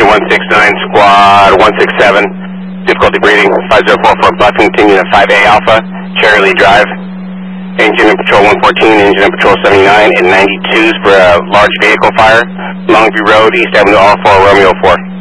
Engine 169, Squad 167, difficulty breathing, 5044, bus continuing at 5A Alpha, Cherry Lee Drive. Engine in Patrol 114, engine in Patrol 79, and 92s for a large vehicle fire, Longview Road, East Avenue, R4, Romeo 4.